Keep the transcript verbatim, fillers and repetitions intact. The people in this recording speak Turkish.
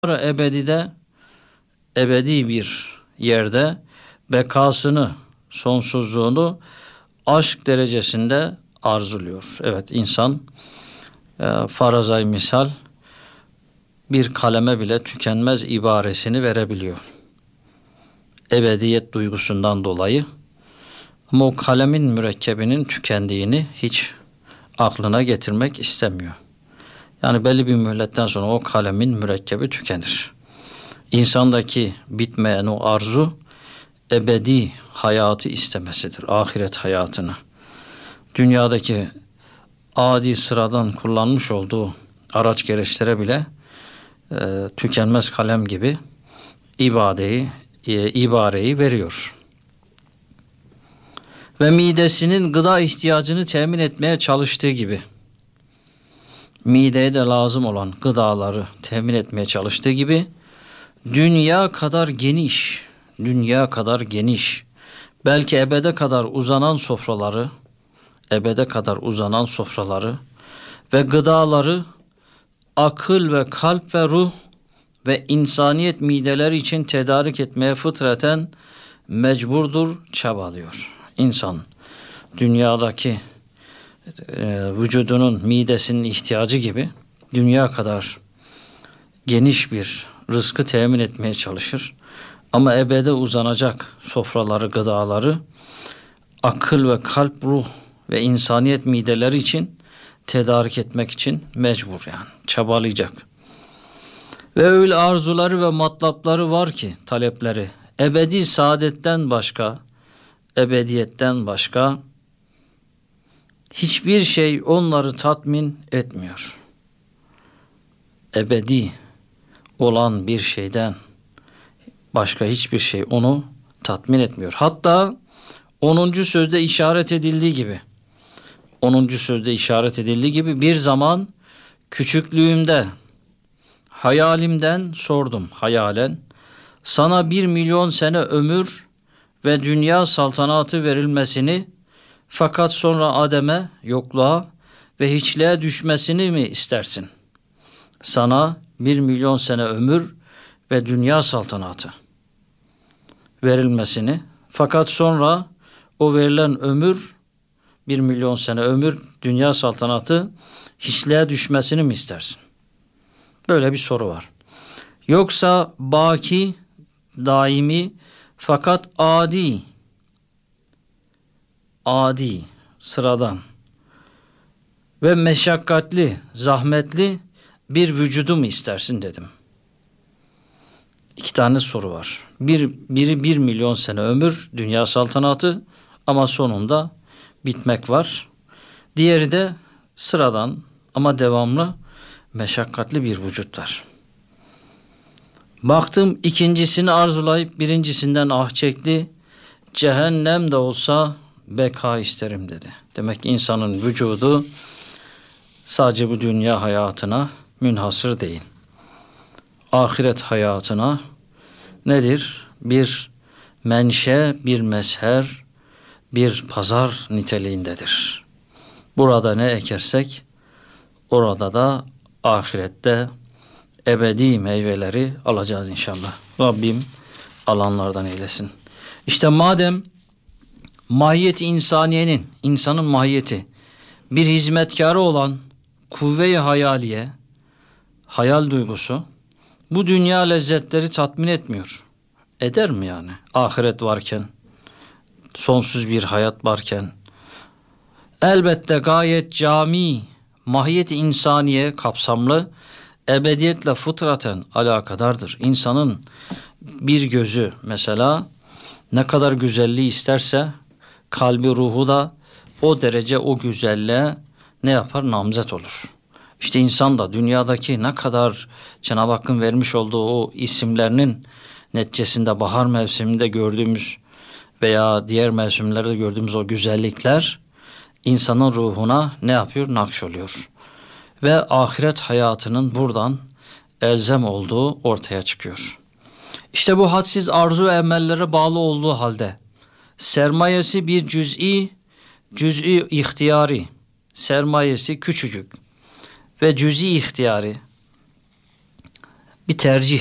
ebedide, ebedi bir yerde bekasını, sonsuzluğunu aşk derecesinde arzuluyor. Evet, insan e, farazay misal bir kaleme bile tükenmez ibaresini verebiliyor. Ebediyet duygusundan dolayı. Ama o kalemin mürekkebinin tükendiğini hiç aklına getirmek istemiyor. Yani belli bir müddetten sonra o kalemin mürekkebi tükenir. İnsandaki bitmeyen o arzu ebedi hayatı istemesidir. Ahiret hayatını. Dünyadaki adi sıradan kullanmış olduğu araç gereçlere bile e, tükenmez kalem gibi ibadeyi, e, ibareyi veriyor. Ve midesinin gıda ihtiyacını temin etmeye çalıştığı gibi, mideye de lazım olan gıdaları temin etmeye çalıştığı gibi, dünya kadar geniş, dünya kadar geniş, belki ebede kadar uzanan sofraları, ebede kadar uzanan sofraları ve gıdaları akıl ve kalp ve ruh ve insaniyet mideleri için tedarik etmeye fıtraten mecburdur, çabalıyor. İnsan dünyadaki e, vücudunun midesinin ihtiyacı gibi dünya kadar geniş bir rızkı temin etmeye çalışır. Ama ebede uzanacak sofraları, gıdaları akıl ve kalp, ruh ve insaniyet mideleri için tedarik etmek için mecbur, yani çabalayacak. Ve öyle arzuları ve matlapları var ki, talepleri ebedi saadetten başka, ebediyetten başka hiçbir şey onları tatmin etmiyor. Ebedi olan bir şeyden başka hiçbir şey onu tatmin etmiyor. Hatta onuncu sözde işaret edildiği gibi, onuncu sözde işaret edildiği gibi bir zaman küçüklüğümde hayalimden sordum, hayalen, sana bir milyon sene ömür ve dünya saltanatı verilmesini, fakat sonra ademe, yokluğa ve hiçliğe düşmesini mi istersin? Sana bir milyon sene ömür ve dünya saltanatı verilmesini, fakat sonra o verilen ömür, bir milyon sene ömür, dünya saltanatı hiçliğe düşmesini mi istersin? Böyle bir soru var. Yoksa baki, daimi fakat adi, adi, sıradan ve meşakkatli, zahmetli bir vücudu mu istersin dedim. İki tane soru var. Bir, biri bir milyon sene ömür, dünya saltanatı ama sonunda bitmek var. Diğeri de sıradan ama devamlı meşakkatli bir vücut var. Baktım ikincisini arzulayıp birincisinden ah çekti. Cehennem de olsa beka isterim dedi. Demek ki insanın vücudu sadece bu dünya hayatına münhasır değil. Ahiret hayatına nedir? Bir menşe, bir mezher, bir pazar niteliğindedir. Burada ne ekersek orada da ahirette ebedi meyveleri alacağız inşallah. Rabbim alanlardan eylesin. İşte madem mahiyeti insaniyenin, insanın mahiyeti bir hizmetkarı olan kuvve-i hayaliye, hayal duygusu, bu dünya lezzetleri tatmin etmiyor. Eder mi yani? Ahiret varken, sonsuz bir hayat varken. Elbette gayet cami, mahiyeti insaniye kapsamlı, ebediyetle fıtraten alakadardır. İnsanın bir gözü mesela ne kadar güzelliği isterse kalbi, ruhu da o derece o güzelliğe ne yapar? Namzet olur. İşte insan da dünyadaki ne kadar Cenab-ı Hakk'ın vermiş olduğu o isimlerinin neticesinde bahar mevsiminde gördüğümüz veya diğer mevsimlerde gördüğümüz o güzellikler insanın ruhuna ne yapıyor? Nakş oluyor. Ve ahiret hayatının buradan elzem olduğu ortaya çıkıyor. İşte bu hadsiz arzu ve emellere bağlı olduğu halde sermayesi bir cüz'i, cüz'i ihtiyari, sermayesi küçücük ve cüz'i ihtiyari bir tercih